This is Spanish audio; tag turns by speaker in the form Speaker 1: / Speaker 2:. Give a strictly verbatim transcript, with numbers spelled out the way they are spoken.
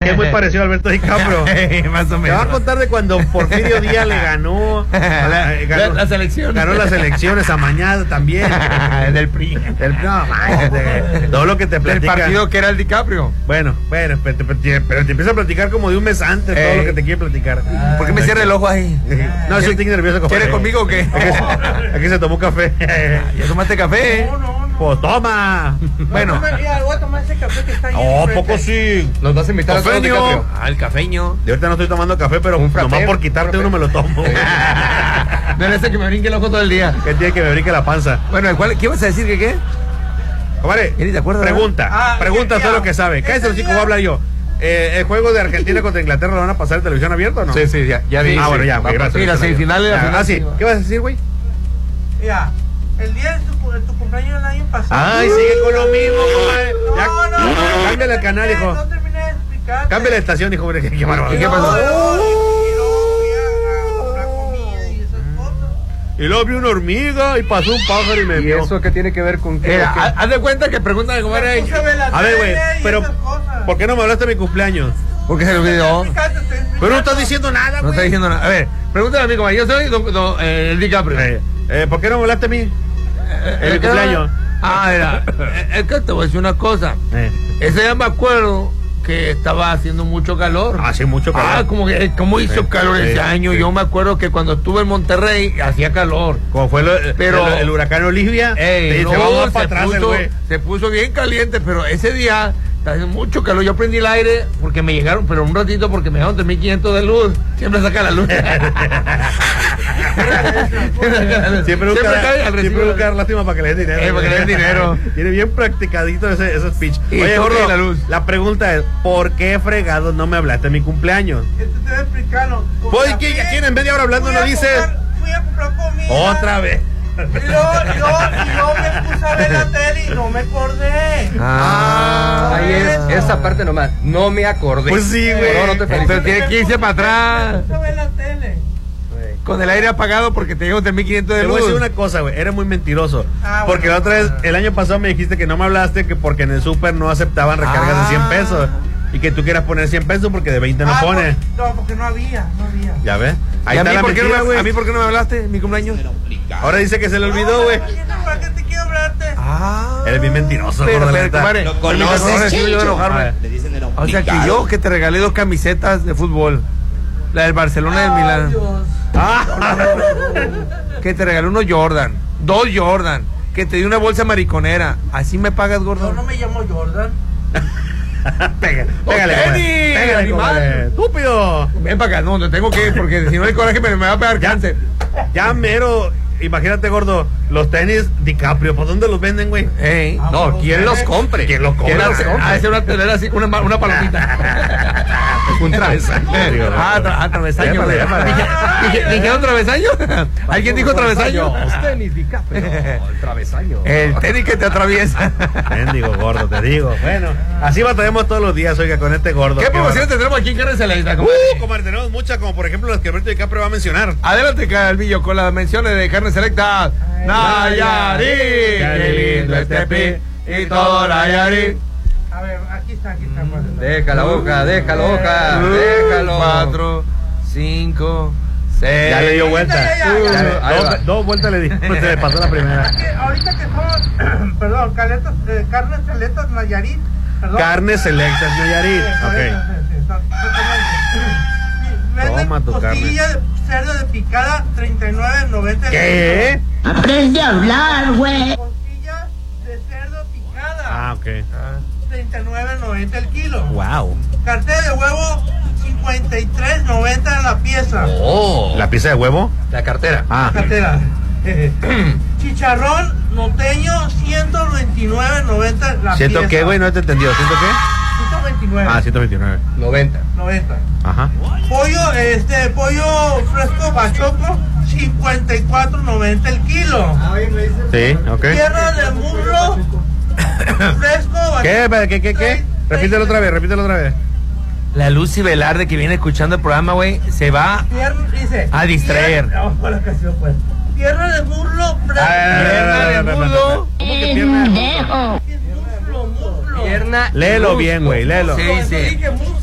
Speaker 1: que es muy parecido a Alberto DiCaprio.
Speaker 2: Más o menos.
Speaker 1: Te va a contar de cuando Porfirio Díaz le ganó,
Speaker 2: la,
Speaker 1: eh, ganó
Speaker 2: las elecciones.
Speaker 1: Ganó las elecciones amañadas también.
Speaker 2: Del P R I.
Speaker 1: Del, no, de, todo lo que te platica.
Speaker 2: Del partido que era el DiCaprio.
Speaker 1: Bueno, bueno, pero te, pero te empieza a platicar como de un mes antes todo lo que te quiere platicar.
Speaker 2: ¿Por qué me cierra el ojo ahí?
Speaker 1: No, es un tic nervioso.
Speaker 2: ¿Quieres conmigo o qué?
Speaker 1: Aquí, aquí se tomó café.
Speaker 2: ¿Ya tomaste café?
Speaker 3: No, no, no.
Speaker 1: Pues toma.
Speaker 2: Bueno.
Speaker 3: Mira, voy a tomar ese café que está ahí.
Speaker 1: Oh, poco sí.
Speaker 2: Nos vas a invitar a
Speaker 1: Cafeño.
Speaker 2: todo DiCaprio. Ah, el cafeño.
Speaker 1: De ahorita no estoy tomando café, pero
Speaker 2: Un frappé,
Speaker 1: nomás por quitarte uno me lo tomo.
Speaker 2: No es ese que me brinque el ojo todo el día.
Speaker 1: Que tiene que me brinque la panza.
Speaker 2: Bueno, ¿cuál, ¿qué vas a decir que qué?
Speaker 1: Vale,
Speaker 2: ¿De acuerdo?
Speaker 1: pregunta,
Speaker 3: Ah,
Speaker 1: pregunta
Speaker 3: ya,
Speaker 1: todo
Speaker 3: ya.
Speaker 1: lo que sabe. Cállate,
Speaker 3: Ese
Speaker 1: chico,
Speaker 3: día-
Speaker 1: voy a hablar yo. Eh, ¿El juego de Argentina contra Inglaterra lo van a pasar en televisión abierta o no?
Speaker 2: Sí, sí, ya, ya vi.
Speaker 1: Ah,
Speaker 2: sí.
Speaker 1: bueno, ya,
Speaker 2: Va-
Speaker 1: güey, gracias.
Speaker 2: Sí, la semifinal y la
Speaker 1: Ah,
Speaker 2: final.
Speaker 1: Ah, sí. ¿Qué vas a decir, güey?
Speaker 3: Mira, el día de tu, de tu cumpleaños del año pasado.
Speaker 1: Ay, sigue con lo mismo, comadre. Ya,
Speaker 3: No, no, no.
Speaker 1: cámbiale el canal, hijo.
Speaker 3: No terminé de explicarte.
Speaker 1: Cámbiale la estación, hijo. Qué, qué bárbaro.
Speaker 2: ¿Y qué pasó?
Speaker 3: No, y luego fui a comprar comida y esas cosas.
Speaker 1: Y luego vi una hormiga y pasó un pájaro y me
Speaker 4: ¿Y
Speaker 1: vio.
Speaker 4: eso qué tiene que ver con qué?
Speaker 2: Eh,
Speaker 4: o qué?
Speaker 2: haz haz de cuenta que preguntan de comer ahí.
Speaker 3: Puse a ver la
Speaker 1: A ver, güey,
Speaker 3: tele y
Speaker 1: pero
Speaker 3: esas cosas.
Speaker 1: ¿por qué no me hablaste de mi cumpleaños?
Speaker 2: Porque se le olvidó.
Speaker 3: Te estoy explicando, te estoy explicando.
Speaker 1: Pero no estás diciendo nada, güey.
Speaker 2: No está diciendo nada. A ver, pregúntale a mí, comadre. Yo soy don, don, eh, el DiCaprio.
Speaker 1: Eh, eh, ¿Por qué no me hablaste a mí?
Speaker 2: Eh,
Speaker 1: En mi
Speaker 2: eh,
Speaker 1: cumpleaños.
Speaker 2: Ah, mira. eh, Es que te voy a decir una cosa.
Speaker 1: Eh.
Speaker 2: Ese día me acuerdo que estaba haciendo mucho calor.
Speaker 1: Hace mucho calor.
Speaker 2: Ah, como, que, como hizo
Speaker 1: Sí,
Speaker 2: calor
Speaker 1: sí,
Speaker 2: ese año.
Speaker 1: sí.
Speaker 2: Yo me acuerdo que cuando estuve en Monterrey hacía calor.
Speaker 1: Como fue lo-
Speaker 2: Pero-
Speaker 1: el, el huracán Olivia,
Speaker 2: Ey,
Speaker 1: te dice,
Speaker 2: no,
Speaker 1: vamos
Speaker 2: se,
Speaker 1: para atrás el
Speaker 2: puso,
Speaker 1: güey.
Speaker 2: se puso bien caliente, pero ese día está haciendo mucho calor. Yo prendí el aire porque me llegaron, pero un ratito porque me dejaron tres mil quinientos de luz. Siempre saca la luz.
Speaker 1: Siempre busca,
Speaker 2: cae al
Speaker 1: siempre
Speaker 2: recibo.
Speaker 1: busca dar lástima para que le den dinero.
Speaker 2: Eh, para que le den dinero.
Speaker 1: Tiene bien practicadito ese, ese speech.
Speaker 2: Y
Speaker 1: Oye,
Speaker 2: toque
Speaker 1: gordo,
Speaker 2: la luz.
Speaker 1: la pregunta es, ¿por qué fregado no me hablaste de mi cumpleaños?
Speaker 3: Esto te voy a explicar.
Speaker 1: Pues, ¿qué- ya tienen media hora hablando, no dices?
Speaker 3: Fui a comprar comida.
Speaker 1: Otra vez.
Speaker 3: Y luego, y luego, y luego me puse a ver la tele y no me acordé.
Speaker 2: Ah,
Speaker 4: Ahí es, esa parte nomás. No me acordé.
Speaker 1: Pues sí, güey.
Speaker 4: No, no te
Speaker 2: Entonces
Speaker 4: felicito.
Speaker 2: tiene que irse para
Speaker 3: Me
Speaker 2: atrás.
Speaker 3: puse a ver la tele.
Speaker 2: Con el aire apagado porque te llevo tres mil quinientos de
Speaker 1: Te voy a
Speaker 2: luz.
Speaker 1: decir una cosa, güey, eres muy mentiroso.
Speaker 3: Ah,
Speaker 1: porque
Speaker 3: bueno.
Speaker 1: la otra vez, el año pasado me dijiste que no me hablaste que porque en el súper no aceptaban recargas de cien
Speaker 2: Ah.
Speaker 1: pesos. Y que tú quieras poner cien pesos porque de veinte no
Speaker 3: Ah,
Speaker 1: pones.
Speaker 3: por- no, porque no había, no había.
Speaker 1: ¿Ya ves?
Speaker 2: ¿Y
Speaker 1: Ahí
Speaker 2: a
Speaker 1: está
Speaker 2: mí,
Speaker 1: la
Speaker 2: por qué no
Speaker 1: mentira,
Speaker 2: me,
Speaker 1: güey.
Speaker 2: ¿A mí por qué no me hablaste en mi cumpleaños?
Speaker 1: Ahora dice que se le olvidó, güey.
Speaker 3: ¿Para qué te quiero hablarte?
Speaker 2: Ah.
Speaker 1: Eres bien mentiroso,
Speaker 2: Pero,
Speaker 1: gordo, la
Speaker 2: pero,
Speaker 1: neta.
Speaker 2: compadre,
Speaker 5: Lo
Speaker 2: permítame,
Speaker 5: conoces,
Speaker 2: ahora sí yo voy a
Speaker 5: Chencho.
Speaker 2: enojarme.
Speaker 5: Le dicen el
Speaker 2: O sea, que yo que te regalé dos camisetas de fútbol. La del Barcelona y del
Speaker 3: Ay,
Speaker 2: Milán.
Speaker 3: Dios.
Speaker 1: Ah,
Speaker 2: Que te regalé unos Jordan. Dos Jordan. Que te di una bolsa mariconera. ¿Así me pagas,
Speaker 3: Yo
Speaker 2: gordo?
Speaker 3: no me llamo Jordan.
Speaker 1: pégale,
Speaker 2: ¡Oh,
Speaker 1: pégale,
Speaker 2: tenis!
Speaker 1: compadre. Pégale,
Speaker 2: ¡Animal!
Speaker 1: compadre. Estúpido.
Speaker 2: Ven para acá, no, no tengo que ir porque si no el coraje me, me va a pegar cáncer.
Speaker 1: Ya mero, imagínate, gordo, los tenis DiCaprio, ¿por dónde los venden, güey?
Speaker 2: Ey,
Speaker 3: Ah,
Speaker 4: No,
Speaker 3: bueno,
Speaker 4: ¿quién los compre?
Speaker 1: ¿Quién los compre?
Speaker 2: ¿quién
Speaker 1: los
Speaker 2: hace?
Speaker 1: compre?
Speaker 2: Ah, hace una telera así, una, ma- una palomita.
Speaker 4: Un travesaño.
Speaker 2: Ah, tra- ah, travesaño.
Speaker 1: Épale,
Speaker 2: güey.
Speaker 1: épale.
Speaker 2: Dije, dije, ¿dijeron travesaño? ¿Alguien dijo travesaño?
Speaker 4: Los tenis, DiCaprio. El travesaño.
Speaker 2: El tenis que te atraviesa.
Speaker 1: Mendigo gordo, te digo. Bueno, así batallamos todos los días, oiga, con este gordo.
Speaker 2: ¿Qué
Speaker 1: Qué
Speaker 2: promociones tendremos aquí en Carnes Selecta, compadre?
Speaker 1: Uh, comadre, tenemos muchas, como por ejemplo las que Alberto DiCaprio va a mencionar.
Speaker 2: Adelante, Calvillo, con las menciones de Carnes Selecta. Nayarit, qué lindo este pi y todo Nayarit.
Speaker 3: A ver, aquí está, aquí está. pues.
Speaker 4: Déjala boca, déjala boca, déjalo.
Speaker 2: Cuatro, cinco, seis.
Speaker 1: Ya le dio vuelta.
Speaker 3: Ya, ya, ya, ya.
Speaker 1: Ya le-
Speaker 4: Ahí va.
Speaker 1: dos, dos vueltas le di, pues se le pasó la primera.
Speaker 3: Aquí, ahorita que somos, perdón, caletas, eh, carnes caletas Nayarit. Perdón.
Speaker 1: Carnes selectas Nayarit.
Speaker 3: Sí, por eso,
Speaker 1: Ok.
Speaker 3: sí, sí, está- exactamente. Venden
Speaker 1: Toma tu
Speaker 3: costilla de cerdo de picada treinta y nueve noventa.
Speaker 1: ¿Qué?
Speaker 6: Aprende a hablar, güey.
Speaker 3: Costilla de cerdo picada
Speaker 1: Ah, ok.
Speaker 3: treinta y nueve noventa el kilo.
Speaker 1: Wow.
Speaker 3: Cartel de huevo cincuenta y tres noventa la pieza.
Speaker 4: Oh,
Speaker 1: ¿La pieza de huevo?
Speaker 4: la cartera.
Speaker 1: Ah.
Speaker 3: Cartera. Chicharrón norteño ciento veintinueve noventa la
Speaker 1: ¿Ciento
Speaker 3: pieza.
Speaker 1: qué, güey? No te entendió. ¿Ciento qué?
Speaker 3: ciento veintinueve
Speaker 1: Ah, ciento veintinueve.
Speaker 4: noventa.
Speaker 3: noventa.
Speaker 1: Ajá.
Speaker 3: Pollo, este, pollo fresco bachoco, cincuenta y cuatro noventa el kilo.
Speaker 1: Sí, ok.
Speaker 3: Pierna de muslo, fresco bachoco.
Speaker 1: ¿Qué? ¿Qué? ¿Qué? ¿Qué? Repítelo otra vez, repítelo otra vez.
Speaker 2: La Lucy Velarde que viene escuchando el programa, güey, se va.
Speaker 3: Pierna, dice.
Speaker 2: A distraer.
Speaker 3: Pierna, vamos con la canción, pues. Pierna de muslo, fresco.
Speaker 2: Pierna de muslo.
Speaker 1: ¿Cómo que pierna?
Speaker 6: Pendejo.
Speaker 3: Muslo, muslo.
Speaker 4: Pierna.
Speaker 1: Léelo bien, güey, léelo.
Speaker 2: Sí,
Speaker 3: Cuando
Speaker 2: sí.
Speaker 3: dije muslo,